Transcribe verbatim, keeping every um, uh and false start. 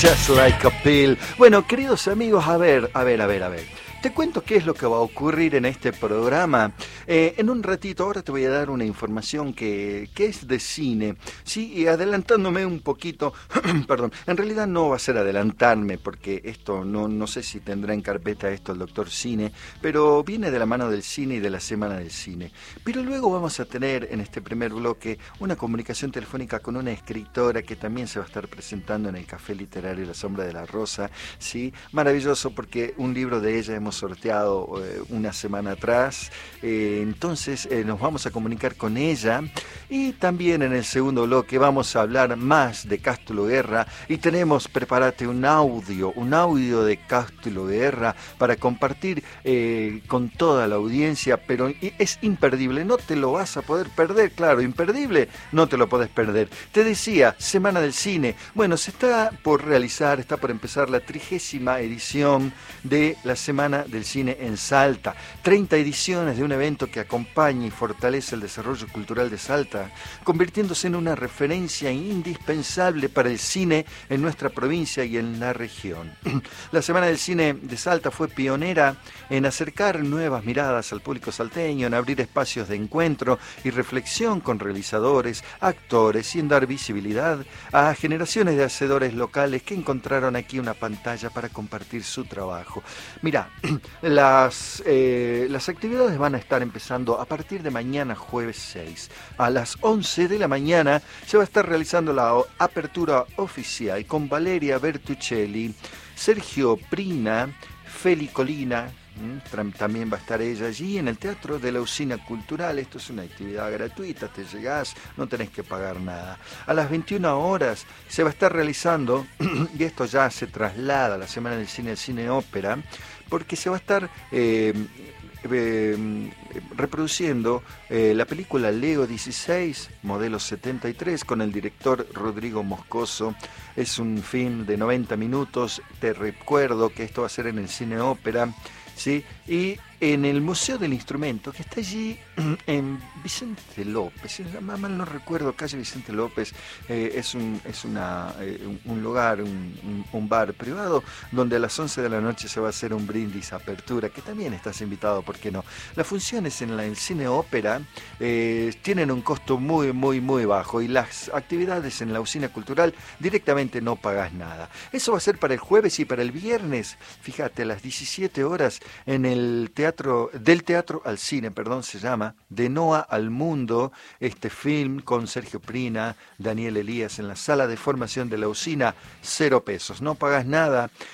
Just like a pill. Bueno, queridos amigos, a ver, a ver, a ver, a ver. Te cuento qué es lo que va a ocurrir en este programa. Eh, en un ratito, ahora te voy a dar una información que, que es de cine. Sí, y adelantándome un poquito, perdón, en realidad no va a ser adelantarme, porque esto no, no sé si tendrá en carpeta esto el doctor Cine, pero viene de la mano del cine y de la Semana del Cine. Pero luego vamos a tener en este primer bloque una comunicación telefónica con una escritora que también se va a estar presentando en el Café Literario La Sombra de la Rosa. Sí, maravilloso, porque un libro de ella hemos sorteado eh, una semana atrás, eh, entonces eh, nos vamos a comunicar con ella, y también en el segundo bloque vamos a hablar más de Cástulo Guerra, y tenemos, prepárate, un audio, un audio de Cástulo Guerra para compartir eh, con toda la audiencia, pero es imperdible, no te lo vas a poder perder, claro, imperdible, no te lo podés perder. Te decía, Semana del Cine, bueno, se está por realizar, está por empezar la trigésima edición de la Semana del Cine en Salta. treinta ediciones de un evento que acompaña y fortalece el desarrollo cultural de Salta, convirtiéndose en una referencia indispensable para el cine en nuestra provincia y en la región. La Semana del Cine de Salta fue pionera en acercar nuevas miradas al público salteño, en abrir espacios de encuentro y reflexión con realizadores, actores, y en dar visibilidad a generaciones de hacedores locales que encontraron aquí una pantalla para compartir su trabajo. Mirá, Las, eh, las actividades van a estar empezando a partir de mañana, jueves seis. A las once de la mañana se va a estar realizando la apertura oficial con Valeria Bertuccelli, Sergio Prina, Feli Colina. También va a estar ella allí en el Teatro de la Usina Cultural. Esto es una actividad gratuita, te llegás, no tenés que pagar nada. A las veintiuna horas se va a estar realizando, y esto ya se traslada a la Semana del Cine, el Cine Ópera, porque se va a estar eh, eh, reproduciendo eh, la película Leo dieciséis, modelo setenta y tres, con el director Rodrigo Moscoso. Es un film de noventa minutos, te recuerdo que esto va a ser en el Cine Ópera, ¿sí? Y en el Museo del Instrumento, que está allí en Vicente López, si mal no recuerdo, calle Vicente López, eh, es, un, es una, eh, un, un lugar, un, un bar privado, donde a las once de la noche se va a hacer un brindis apertura, que también estás invitado, ¿por qué no? Las funciones en la, el Cine Ópera eh, tienen un costo muy, muy, muy bajo, y las actividades en la Usina Cultural directamente no pagas nada. Eso va a ser para el jueves, y para el viernes, fíjate, a las diecisiete horas, en el teatro del teatro al cine, perdón, se llama De Noa al Mundo, este film con Sergio Prina, Daniel Elías, en la sala de formación de la Usina, cero pesos, no pagas nada.